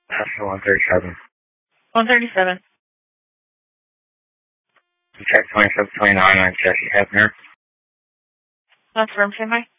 That's 137. 137. Check 2729 on Jesse Hebner. Confirm, Semi.